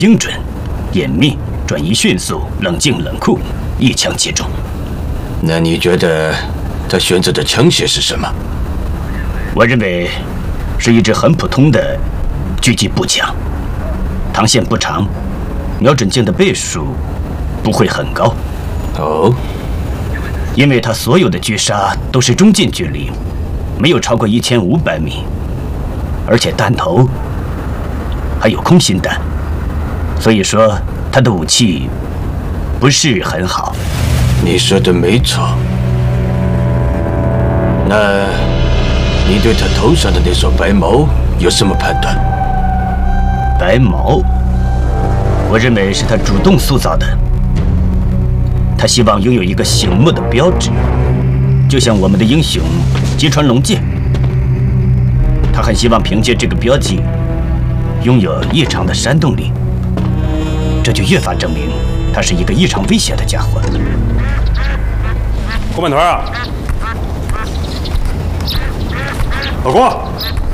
精准、严密、转移迅速、冷静冷酷，一枪击中。 那你觉得他选择的枪械是什么？ 我认为是一支很普通的狙击步枪，膛线不长，瞄准镜的倍数不会很高。 哦， 因为他所有的狙杀都是中近距离，没有超过1500米，而且弹头还有空心弹，所以说他的武器不是很好。 你说的没错。那你对他头上的那撮白毛有什么判断？ 白毛，我认为是他主动塑造的。他希望拥有一个醒目的标志，就像我们的英雄吉川龙介。他很希望凭借这个标记，拥有异常的煽动力，这就越发证明他是一个异常危险的家伙。 公办团啊，老公。